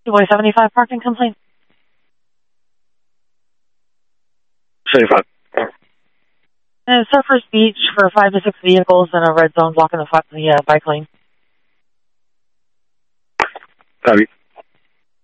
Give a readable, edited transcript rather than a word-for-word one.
Boy 75 parking complaint. 75. Surfers Beach for 5 to 6 vehicles in a red zone blocking the bike lane. Copy.